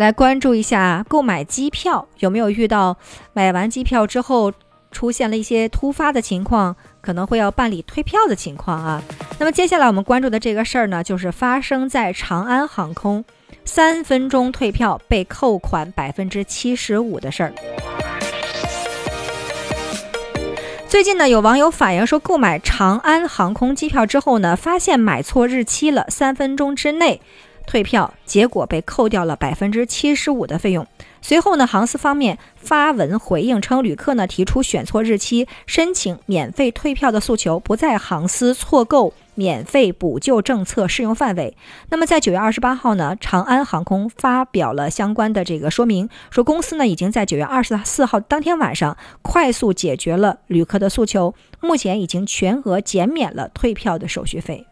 来关注一下购买机票，有没有遇到买完机票之后出现了一些突发的情况，可能会要办理退票的情况啊。那么接下来我们关注的这个事儿呢，就是发生在长安航空3分钟退票被扣款75%的事儿。最近呢，有网友反映说，购买长安航空机票之后呢，发现买错日期了，3分钟之内退票，结果被扣掉了75%的费用。随后呢，航司方面发文回应称，旅客呢提出选错日期、申请免费退票的诉求，不在航司错购免费补救政策适用范围。那么在9月28号呢，长安航空发表了相关的这个说明，说公司呢已经在9月24号当天晚上快速解决了旅客的诉求，目前已经全额减免了退票的手续费。